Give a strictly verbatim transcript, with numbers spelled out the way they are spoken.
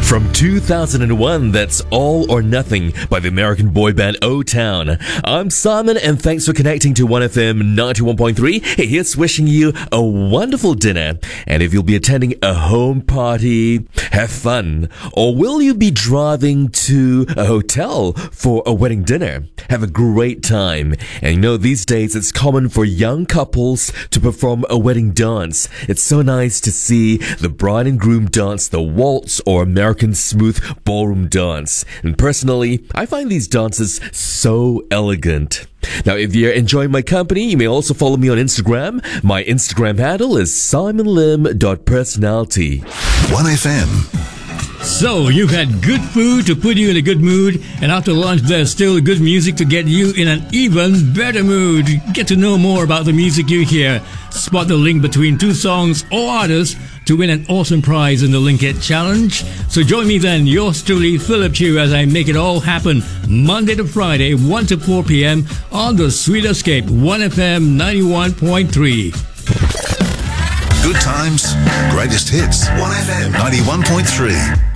From two thousand one, that's All or Nothing by the American boy band O-Town. I'm Simon, and thanks for connecting to one F M ninety-one point three. Hey, here's wishing you a wonderful dinner. And if you'll be attending a home party, have fun. Or will you be driving to a hotel for a wedding dinner? Have a great time. And you know, these days it's common for young couples to perform a wedding dance. It's so nice to see the bride and groom dance the waltz or American smooth ballroom dance. And personally, I find these dances so elegant. Now, if you're enjoying my company, you may also follow me on Instagram. My Instagram handle is simon lim dot personality. one F M. So, you've had good food to put you in a good mood, and after lunch there's still good music to get you in an even better mood. Get to know more about the music you hear. Spot the link between two songs or artists to win an awesome prize in the Link It Challenge. So join me then, yours truly, Philip Chu, as I make it all happen Monday to Friday, one to four p.m. on the Sweet Escape, one F M ninety-one point three. Good times, greatest hits, one F M ninety-one point three.